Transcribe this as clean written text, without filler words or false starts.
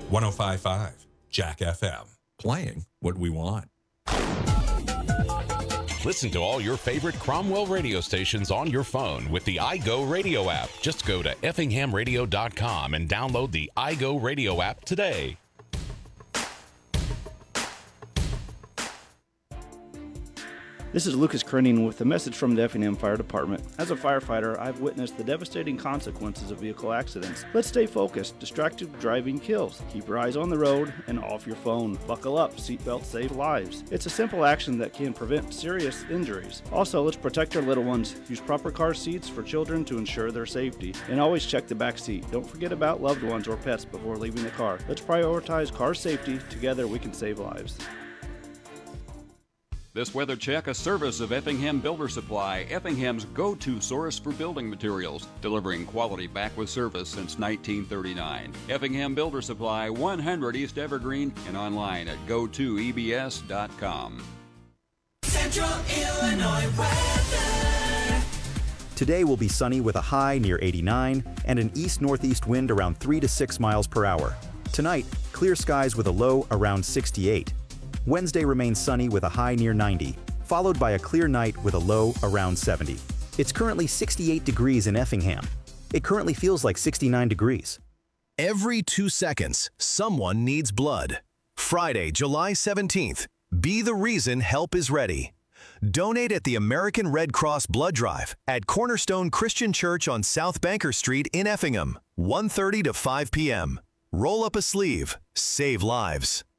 105.5 Jack FM. Playing what we want. Listen to all your favorite Cromwell radio stations on your phone with the iGo Radio app. Just go to effinghamradio.com and download the iGo Radio app today. This is Lucas Krenning with a message from the Effingham Fire Department. As a firefighter, I've witnessed the devastating consequences of vehicle accidents. Let's stay focused. Distracted driving kills. Keep your eyes on the road and off your phone. Buckle up. Seatbelts save lives. It's a simple action that can prevent serious injuries. Also, let's protect our little ones. Use proper car seats for children to ensure their safety. And always check the back seat. Don't forget about loved ones or pets before leaving the car. Let's prioritize car safety. Together we can save lives. This weather check, a service of Effingham Builder Supply, Effingham's go-to source for building materials, delivering quality back with service since 1939. Effingham Builder Supply, 100 East Evergreen, and online at go2ebs.com. Central Illinois weather. Today will be sunny with a high near 89 and an east-northeast wind around 3 to 6 miles per hour. Tonight, clear skies with a low around 68. Wednesday remains sunny with a high near 90, followed by a clear night with a low around 70. It's currently 68 degrees in Effingham. It currently feels like 69 degrees. Every 2 seconds, someone needs blood. Friday, July 17th, be the reason help is ready. Donate at the American Red Cross Blood Drive at Cornerstone Christian Church on South Banker Street in Effingham, 1:30 to 5 p.m. Roll up a sleeve, save lives.